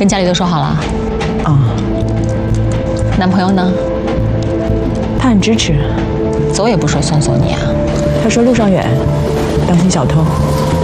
跟家里都说好了？ 啊。 男朋友呢？ 他很支持， 走也不说送你啊。 他说路上远，当心小偷。